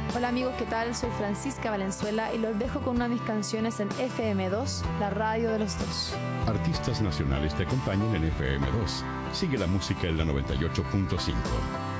Hola amigos, ¿qué tal? Soy Francisca Valenzuela y los dejo con una de mis canciones en FM2, la radio de los dos. Artistas nacionales te acompañan en FM2. Sigue la música en la 98.5.